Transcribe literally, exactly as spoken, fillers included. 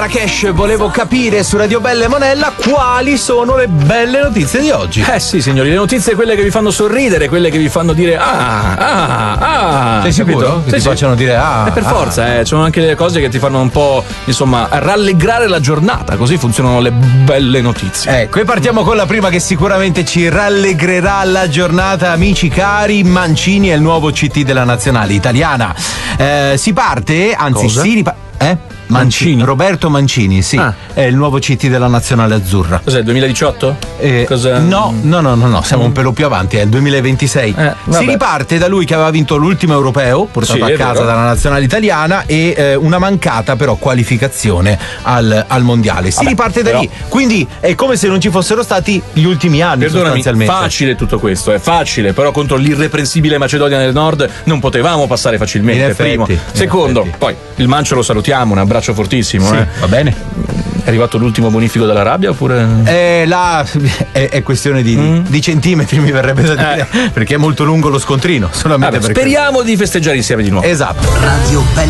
Marrakesh, volevo capire su Radio Belle Monella quali sono le belle notizie di oggi. Eh sì, signori, le notizie quelle che vi fanno sorridere, quelle che vi fanno dire ah, ah, ah. Sei sicuro? Capito? Che sì, ti sì. facciano dire ah. E per ah. forza, eh, ci sono anche delle cose che ti fanno un po', insomma, rallegrare la giornata, così funzionano le belle notizie. Ecco, e partiamo con la prima che sicuramente ci rallegrerà la giornata, amici cari. Mancini è il nuovo C T della nazionale italiana. Eh, si parte, anzi Cosa? si ripa- eh? Mancini. Mancini. Roberto Mancini, sì, Ah. è il nuovo C T della nazionale azzurra. Cos'è, il duemiladiciotto? Eh, Cosa... No, no, no, no, no, siamo Mm. un pelo più avanti, è il duemilaventisei. Eh, si vabbè. riparte da lui che aveva vinto l'ultimo europeo, portato Sì, a è casa vero. dalla nazionale italiana, e eh, una mancata però qualificazione al, al mondiale. Si Vabbè, riparte da però- lì, quindi è come se non ci fossero stati gli ultimi anni. Perdonami, sostanzialmente. facile tutto questo, è facile, però contro l'irreprensibile Macedonia del Nord non potevamo passare facilmente. In effetti, Primo. in Secondo, effetti. poi il Mancio lo salutiamo, un abbraccio fortissimo. Sì, eh. va bene. È arrivato l'ultimo bonifico dall'Arabia oppure. Eh, là è, è questione di, Mm. di centimetri, mi verrebbe da dire, perché è molto lungo lo scontrino. Solamente Vabbè, perché. speriamo di festeggiare insieme di nuovo. Esatto. Radio Belle